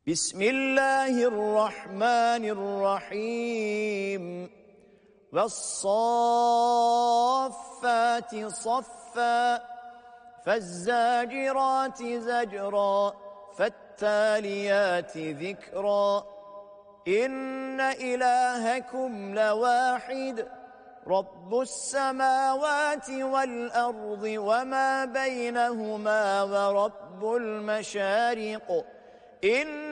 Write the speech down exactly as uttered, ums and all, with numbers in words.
بسم الله الرحمن الرحيم والصافات صفا فالزاجرات زجرا فالتاليات ذكرا إن إلهكم لواحد رب السماوات والأرض وما بينهما ورب المشارق إن